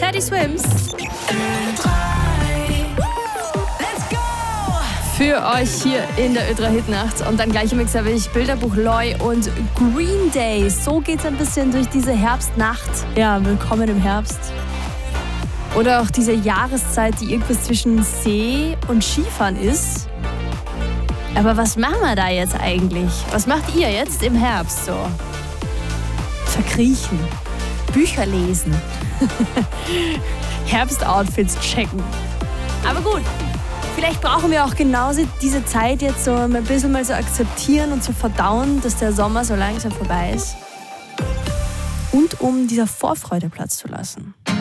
Teddy Swims. Für euch hier in der Ö3 Hitnacht. Und dann gleich im Mix habe ich Bilderbuch Loi und Green Day. So geht's ein bisschen durch diese Herbstnacht. Ja, willkommen im Herbst. Oder auch diese Jahreszeit, die irgendwas zwischen See und Skifahren ist. Aber was machen wir da jetzt eigentlich? Was macht ihr jetzt im Herbst so? Verkriechen, Bücher lesen, Herbstoutfits checken. Aber gut, vielleicht brauchen wir auch genauso diese Zeit jetzt so ein bisschen mal so akzeptieren und zu verdauen, dass der Sommer so langsam vorbei ist. Und um dieser Vorfreude Platz zu lassen.